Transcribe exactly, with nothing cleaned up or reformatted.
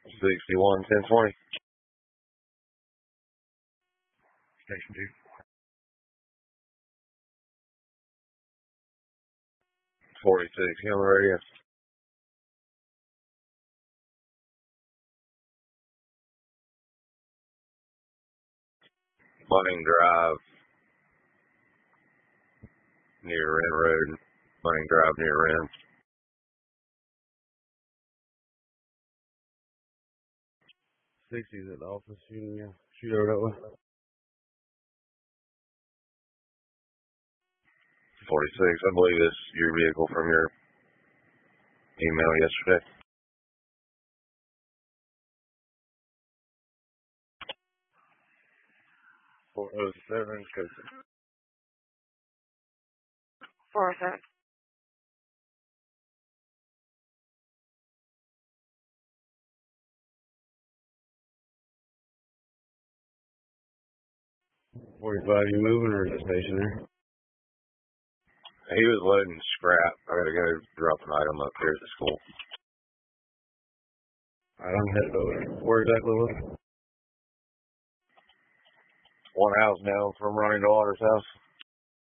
sixty-one, ten twenty. Station two. forty-six, you on the radio? Bunning Drive near Wren Road. Bunning Drive near Wren. sixty's at the office. Shooting, yeah. Shoot over that way. forty-six, I believe it's your vehicle from your email yesterday. four oh seven, four oh seven. forty-five, you moving or is it stationary? He was loading scrap. I gotta go drop an item up here at the school. Alright, I'm headed over there. Where exactly was it? One house down from Ronnie Daughter's house.